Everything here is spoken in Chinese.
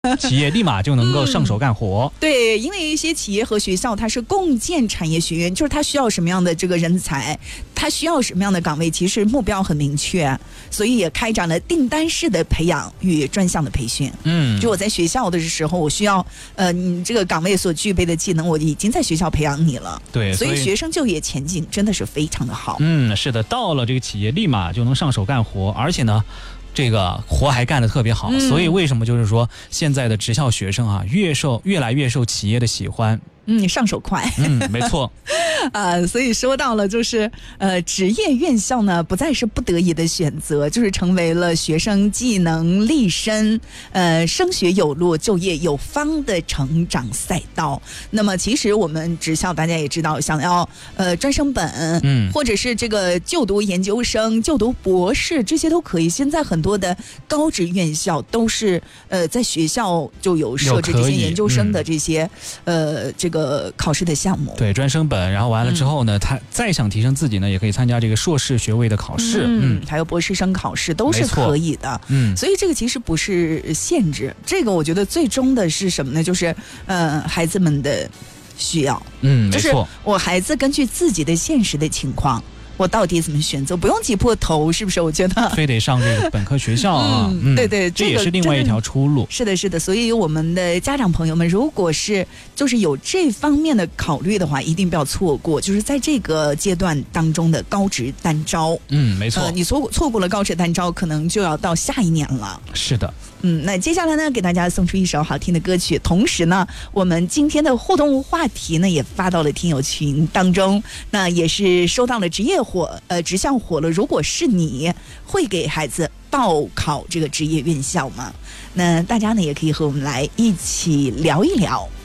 企业立马就能够上手干活。 对，因为一些企业和学校它是共建产业学院，就是它需要什么样的这个人才，它需要什么样的岗位，其实目标很明确，所以也开展了订单式的培养与专项的培训。就我在学校的时候，我需要你这个岗位所具备的技能，我已经在学校培养你了。 对， 所以学生就业前景真的是非常的好。 是的，到了这个企业立马就能上手干活，而且呢这个活还干得特别好，所以为什么就是说现在的职校学生啊，越来越受企业的喜欢。 上手快。 没错。 所以说到了就是职业院校呢不再是不得已的选择，就是成为了学生技能立身升学有路就业有方的成长赛道。那么其实我们职校大家也知道，想要专升本或者是这个就读研究生就读博士，这些都可以。现在很多的高职院校都是在学校就有设置这些研究生的这些这个考试的项目。 对，专升本，然后完了之后呢，他再想提升自己呢，也可以参加这个硕士学位的考试， 还有博士生考试都是可以的。所以这个其实不是限制，这个我觉得最终的是什么呢？就是孩子们的需要。 没错， 就是我孩子根据自己的现实的情况，我到底怎么选择，不用挤破头，是不是？我觉得非得上这个本科学校啊。 对对， 这也是另外一条出路。 是的，是的。所以我们的家长朋友们，如果是就是有这方面的考虑的话，一定不要错过，就是在这个阶段当中的高职单招。 没错。 你错过了高职单招，可能就要到下一年了。 是的。 那接下来呢，给大家送出一首好听的歌曲，同时呢，我们今天的互动话题呢也发到了听友群当中，那也是收到了职校火了。如果是你会给孩子报考这个职业院校吗？那大家呢也可以和我们来一起聊一聊。